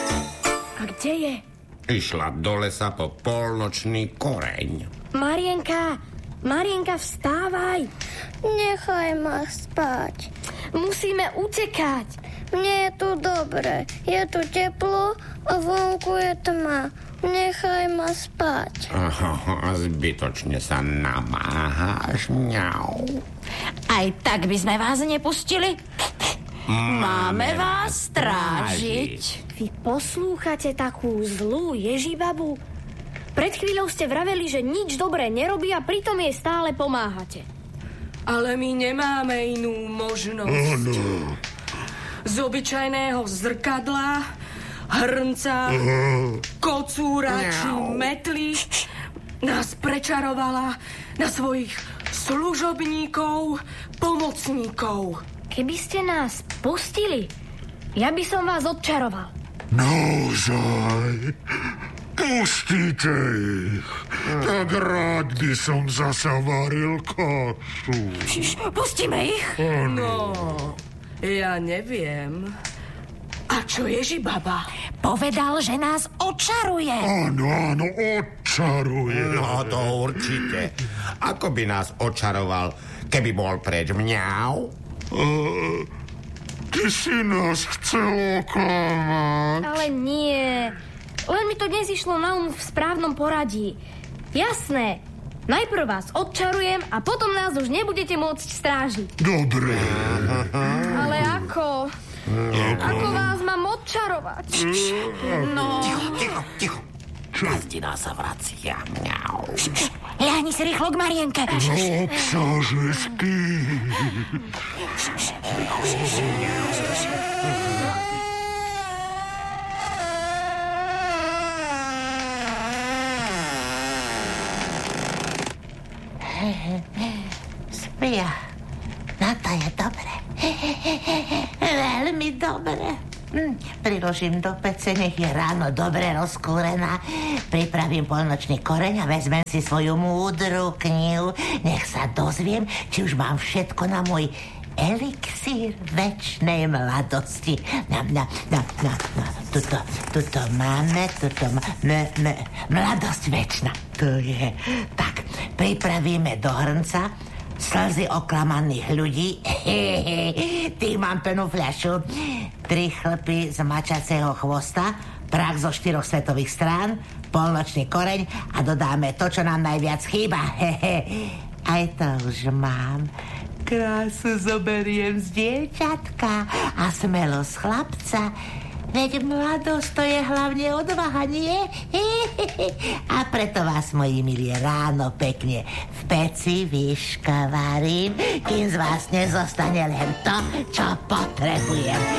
A kde je? Išla do lesa po polnočný koreň. Marienka, vstávaj. Nechaj ma spať. Musíme utekať. Mne je tu dobre. Je tu teplo a vonku je tma. Nechaj ma spať. Zbytočne sa namáhaš, mňau. Aj tak by sme vás nepustili. Máme vás strážiť. Vy poslúchate takú zlú Ježibabu? Pred chvíľou ste vraveli, že nič dobré nerobí a pritom jej stále pomáhate. Ale my nemáme inú možnosť. Z obyčajného zrkadla, hrnca, kocúra či metly nás prečarovala na svojich služobníkov, pomocníkov. Keby ste nás pustili, ja by som vás odčaroval. Naozaj? Pustíte ich. Tak rád by som zasa varil kašu. Pustíme ich? No, ja neviem. A čo Ježibaba? Povedal, že nás očaruje. Áno, očaruje. No to určite. Ako by nás očaroval, keby bol preč, mňau? Ty si nás chcel oklamať. Ale nie. Len mi to dnes išlo na v správnom poradí. Jasné. Najprv vás odčarujem a potom nás už nebudete môcť strážiť. Dobre. Ale ako? Ako vás mám odčarovať? No. Ticho. Gazdina sa vracia, mňau. Ľahni si rýchlo k Marienke. Obsaže spí. Spia. No to je dobre. Veľmi dobre. Priložím do pece, nech je ráno dobre rozkúrená. Pripravím polnočný koreň a vezmem si svoju múdru knihu. Nech sa dozviem, či už mám všetko na môj elixír večnej mladosti. Tuto máme, mladosť večná. Tu je. Tak, pripravíme do hrnca slzy oklamaných ľudí. Tých mám plnú fľašu. 3 chlpy z mačacieho chvosta, prach zo 4 svetových strán, polnočný koreň a dodáme to, čo nám najviac chýba. Aj to už mám. Krásu zoberiem z dievčatka a smelosť chlapca. Veď mladosť to je hlavne odvaha, nie? A preto vás, moji milí, ráno pekne v peci vyškavarím, kým z vás nezostane len to, čo potrebujem.